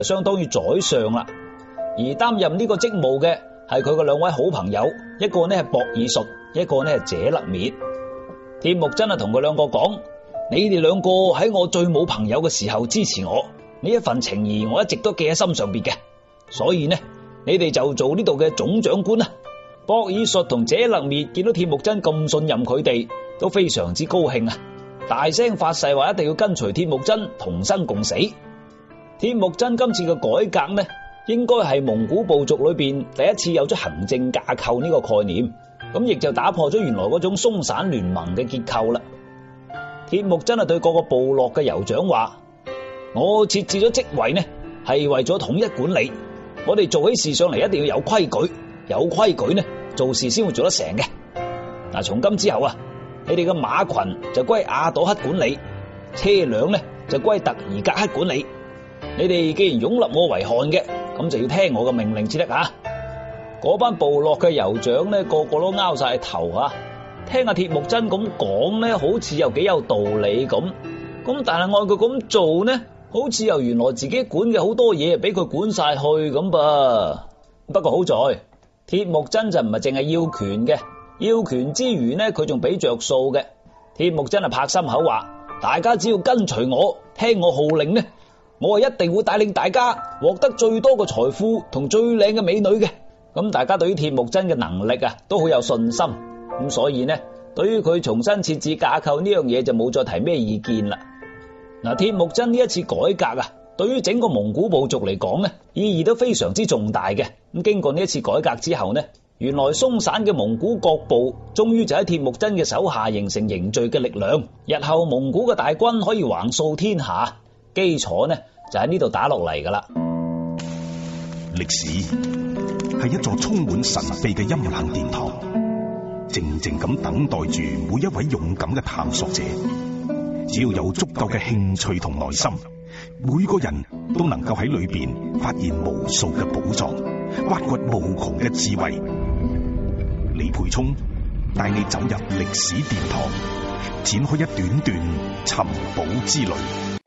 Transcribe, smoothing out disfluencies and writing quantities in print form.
相當於宰相啦。而擔任呢個職務嘅係佢嘅兩位好朋友，一個呢係博爾術，一個呢係謝勒滅。鐵木真同佢兩個講：你哋兩個喺我最冇朋友嘅時候支持我，呢一份情誼我一直都記喺心上邊嘅，所以呢，你哋就做呢度嘅總長官啦。博爾術同謝勒滅見到鐵木真咁信任佢哋，都非常之高興啊！大聲發誓話一定要跟隨鐵木真同生共死。鐵木真今次嘅改革呢，應該係蒙古部族裏邊第一次有咗行政架構呢個概念，咁亦就打破咗原來嗰種鬆散聯盟嘅結構啦。鐵木真對各個部落嘅酋長話：我設置咗職位呢，係為咗統一管理，我哋做起事上嚟一定要有規矩，有規矩呢，做事先會做得成嘅。嗱，從今之後啊，你哋嘅馬群就歸阿朵克管理，車輛呢就歸特爾格克管理。你哋既然擁立我為汗嘅，咁就要聽我嘅命令至得啊！嗰班部落嘅酋長呢，個個都拗晒頭啊！聽阿鐵木真咁講呢，好似又幾有道理咁。咁但係按佢咁做呢，好似又原來自己管嘅好多嘢俾佢管晒去咁噃。不過好在鐵木真就唔係淨係要權嘅，要權之餘呢，佢仲俾着數嘅。鐵木真拍心口話：大家只要跟隨我，聽我號令呢，我係一定會帶領大家獲得最多嘅財富同最靚嘅美女嘅。咁大家對於鐵木真嘅能力啊，都好有信心。咁所以呢，對於佢重新設置架構呢樣嘢就冇再提咩意見啦。嗱，鐵木真呢一次改革啊，對於整個蒙古部族嚟講呢，意義都非常之重大嘅。咁經過呢一次改革之後呢，原來鬆散嘅蒙古各部終於就喺鐵木真嘅手下形成凝聚嘅力量。日後蒙古嘅大軍可以橫掃天下，基礎呢就喺呢度打落嚟噶啦。 歷史係一座充滿神秘嘅陰冷殿堂，靜靜咁等待住每一位勇敢嘅探索者。只要有足夠嘅興趣同耐心，每個人都能夠喺裏邊發現無數嘅寶藏，挖掘無窮嘅智慧。李培聰帶你走入歷史殿堂，展開一段段尋寶之旅。